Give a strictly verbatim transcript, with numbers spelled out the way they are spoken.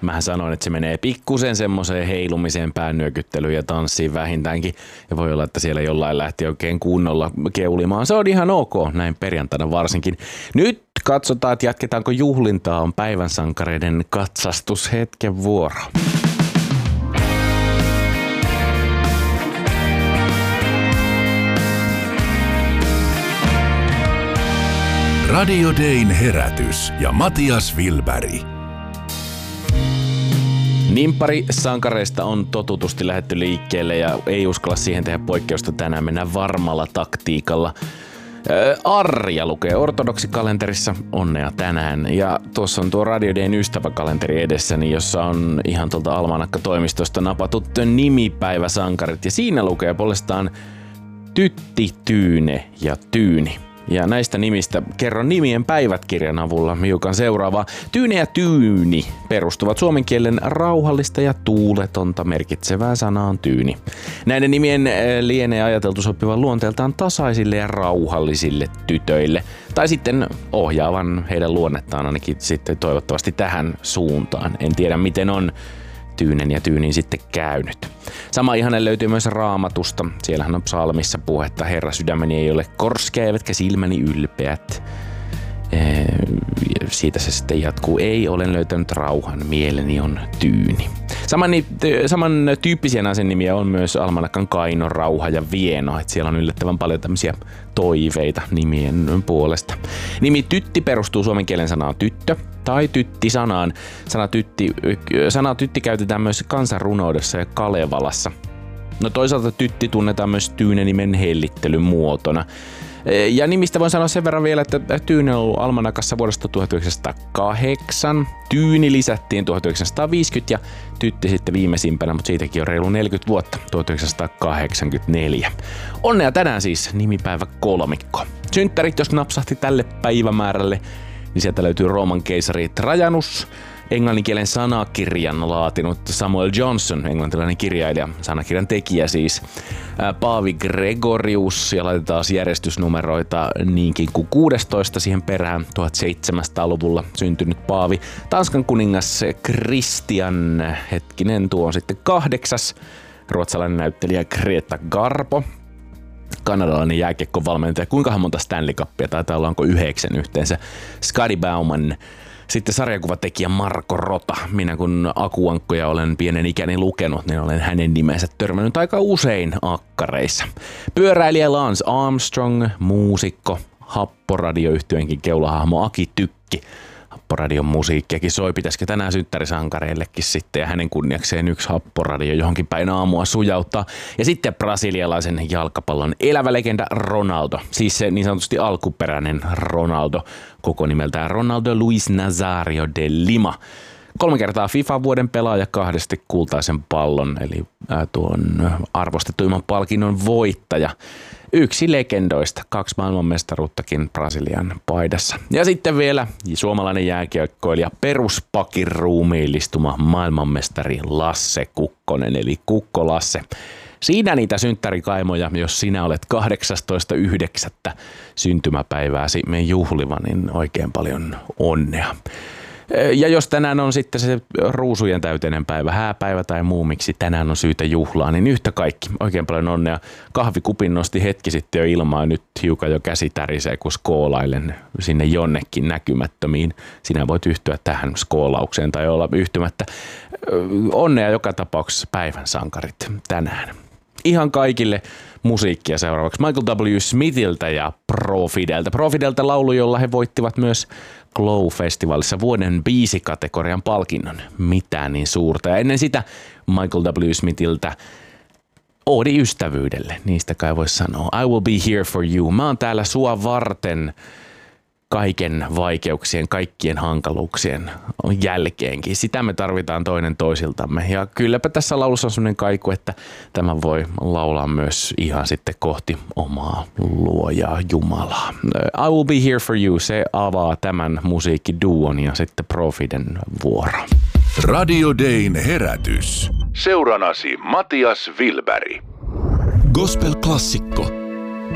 Mähän sanoin, että se menee pikkusen semmoiseen heilumiseen, päännyökyttelyyn ja tanssiin vähintäänkin. Ja voi olla, että siellä jollain lähti oikein kunnolla keulimaan. Se on ihan ok, näin perjantaina varsinkin. Nyt katsotaan, että jatketaanko juhlintaa, on päivän sankareiden katsastushetken vuoro. Radio Dayn herätys ja Matias Wilberg. Nimppari sankareista on totutusti lähdetty liikkeelle ja ei uskalla siihen tehdä poikkeusta tänään. Mennään varmalla taktiikalla. Arja lukee ortodoksikalenterissa onnea tänään. Ja tuossa on tuo Radio Dayn ystäväkalenteri edessäni, jossa on ihan tuolta Almanakka-toimistosta napatut nimipäiväsankarit. Ja siinä lukee puolestaan Tytti, Tyyne ja Tyyni. Ja näistä nimistä kerron nimien päivätkirjan avulla hiukan seuraavaa. Tyyne ja Tyyni perustuvat suomen kielen rauhallista ja tuuletonta merkitsevään sanaan tyyni. Näiden nimien lienee ajateltu sopivan luonteeltaan tasaisille ja rauhallisille tytöille. Tai sitten ohjaavan heidän luonnettaan ainakin sitten toivottavasti tähän suuntaan. En tiedä miten on Tyynen ja Tyynin sitten käynyt. Sama ihanne löytyy myös Raamatusta. Siellähän on psalmissa puhetta: Herra, sydämeni ei ole korskea, eivätkä silmäni ylpeät. Ee, siitä se sitten jatkuu. Ei, olen löytänyt rauhan, mieleni on tyyni. Saman, saman tyyppisiä naisen nimiä on myös Almanakan Kaino, Rauha ja Vieno. Et siellä on yllättävän paljon tämmöisiä toiveita nimien puolesta. Nimi Tytti perustuu suomen kielen sanaan tyttö tai tytti-sanaan. Sana tytti, sana tytti käytetään myös kansanrunoudessa ja Kalevalassa. No toisaalta tytti tunnetaan myös Tyyne-nimen hellittelyn muotona. Ja nimistä voin sanoa sen verran vielä, että Tyyni on ollut Almanakassa vuodesta tuhatyhdeksänsataakahdeksan. Tyyni lisättiin tuhatyhdeksänsataaviisikymmentä ja Tytti sitten viimeisimpänä, mutta siitäkin on reilu neljäkymmentä vuotta, tuhatyhdeksänsataakahdeksankymmentäneljä. Onnea tänään siis nimipäivä kolmikko. Synttärit, jos napsahti tälle päivämäärälle, niin sieltä löytyy Rooman keisari Trajanus, englanninkielen sanakirjan laatinut Samuel Johnson, englantilainen kirjailija, sanakirjan tekijä siis, Paavi Gregorius, ja laitetaan järjestysnumeroita niinkin kuin kuusitoista siihen perään, seitsemäntoistasataa-luvulla syntynyt paavi, Tanskan kuningas Christian, hetkinen, tuo on sitten kahdeksas, ruotsalainen näyttelijä Greta Garbo, kanadalainen jääkiekkovalmentaja, kuinkahan monta Stanley Cupia, taitaa olla onko yhdeksän yhteensä, Scotty Bauman. Sitten sarjakuvatekijä Marko Rota. Minä kun akuankkoja olen pienen ikäni lukenut, niin olen hänen nimensä törmännyt aika usein akkareissa. Pyöräilijä Lance Armstrong, muusikko, Happoradio-yhtyeenkin keulahahmo Aki Tykki. Happoradion musiikkiakin soi, pitäisikö tänään synttärisankareillekin sitten ja hänen kunniakseen yksi Happoradio johonkin päin aamua sujauttaa. Ja sitten brasilialaisen jalkapallon elävä legenda Ronaldo, siis se niin sanotusti alkuperäinen Ronaldo, koko nimeltään Ronaldo Luis Nazario de Lima. Kolme kertaa FIFA-vuoden pelaaja, kahdesti kultaisen pallon, eli tuon arvostettuimman palkinnon voittaja. Yksi legendoista, kaksi maailmanmestaruuttakin Brasilian paidassa. Ja sitten vielä suomalainen jääkiekkoilija, peruspakin ruumiillistuma maailmanmestari Lasse Kukkonen, eli Kukko Lasse. Siinä niitä synttärikaimoja, jos sinä olet kahdeksastoista yhdeksättä syntymäpäivääsi me juhliva, niin oikein paljon onnea. Ja jos tänään on sitten se ruusujen täyteinen päivä, hääpäivä tai muu, miksi tänään on syytä juhlaa, niin yhtä kaikki. Oikein paljon onnea. Kahvikupin nosti hetki sitten jo ilmaan, nyt hiukan jo käsi tärisee, kun skoolailen sinne jonnekin näkymättömiin. Sinä voit yhtyä tähän skoolaukseen tai olla yhtymättä. Onnea joka tapauksessa päivän sankarit tänään. Ihan kaikille musiikkia seuraavaksi Michael W. Smithiltä ja Profideltä. Profideltä laulu, jolla he voittivat myös Glow-festivaalissa vuoden biisikategorian palkinnon. Mitään niin suurta. Ja ennen sitä Michael W. Smithiltä oodi ystävyydelle. Niistä kai voi sanoa. I will be here for you. Mä oon täällä sua varten kaiken vaikeuksien, kaikkien hankaluuksien jälkeenkin. Sitä me tarvitaan toinen toisiltamme. Ja kylläpä tässä laulussa on sellainen kaiku, että tämä voi laulaa myös ihan sitten kohti omaa luojaa Jumalaa. I will be here for you. Se avaa tämän musiikkiduon ja sitten Profiden vuoro. Radio Dayn herätys. Seuranasi Matias Wilberg. Gospel-klassikko.